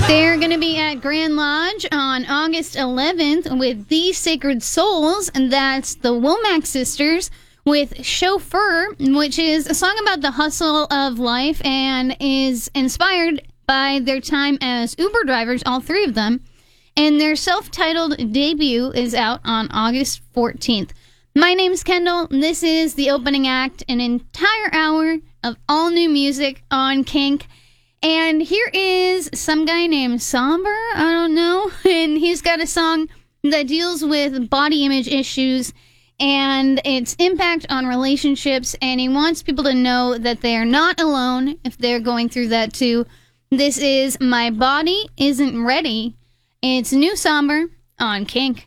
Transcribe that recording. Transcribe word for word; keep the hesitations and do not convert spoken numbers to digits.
They're going to be at Grand Lodge on August eleventh with The Sacred Souls, and that's the Womack Sisters with Chauffeur, which is a song about the hustle of life and is inspired by their time as Uber drivers, all three of them. And their self-titled debut is out on August fourteenth. My name's Kendall. This is the opening act, an entire hour of all new music on Kink. And here is some guy named Somber, I don't know, and he's got a song that deals with body image issues and its impact on relationships, and he wants people to know that they're not alone if they're going through that too. This is My Body Isn't Ready. It's new Somber on Kink.